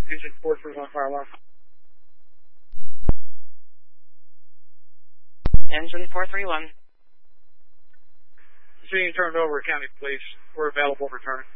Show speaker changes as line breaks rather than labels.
Engine 431 fire alarm.
Engine 431.
Being turned over to County Police. We're available for return.